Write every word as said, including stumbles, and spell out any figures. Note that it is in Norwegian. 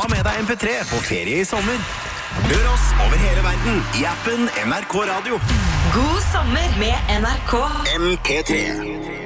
Ta med deg M P tre på ferie i sommer. Hør oss over hele verden i appen N R K Radio. God sommer med N R K. M P tre.